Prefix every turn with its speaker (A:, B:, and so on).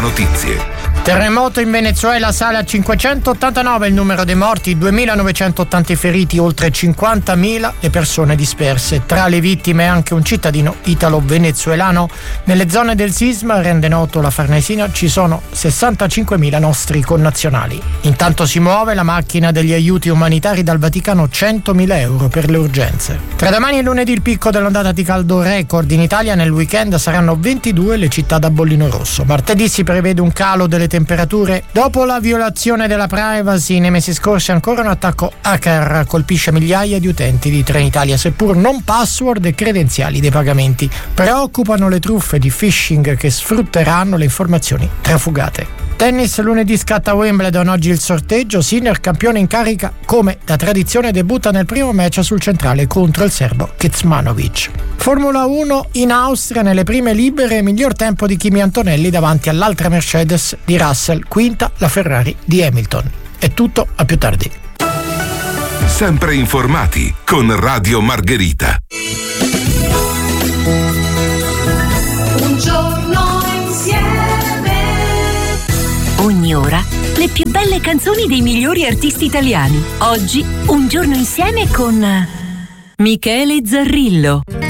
A: Notizie.
B: Terremoto in Venezuela sale a 589 il numero dei morti, 2.980 i feriti, oltre 50.000 le persone disperse. Tra le vittime anche un cittadino italo-venezuelano. Nelle zone del sisma, rende noto la Farnesina, ci sono 65.000 nostri connazionali. Intanto si muove la macchina degli aiuti umanitari dal Vaticano, 100.000 euro per le urgenze. Tra domani e lunedì il picco dell'ondata di caldo record in Italia, nel weekend saranno 22 le città da bollino rosso. Martedì si prevede un calo delle temperature. Dopo la violazione della privacy nei mesi scorsi, ancora un attacco hacker colpisce migliaia di utenti di Trenitalia, seppur non password e credenziali dei pagamenti. Preoccupano le truffe di phishing che sfrutteranno le informazioni trafugate. Tennis, lunedì scatta Wimbledon, oggi il sorteggio. Sinner, campione in carica, come da tradizione debutta nel primo match sul centrale contro il serbo Kecmanovic. Formula 1 in Austria, nelle prime libere, miglior tempo di Kimi Antonelli davanti all'altra Mercedes di Russell, quinta la Ferrari di Hamilton. È tutto, a più tardi.
A: Sempre informati con Radio Margherita.
C: Un giorno insieme.
D: Ogni ora le più belle canzoni dei migliori artisti italiani. Oggi un giorno insieme con Michele Zarrillo.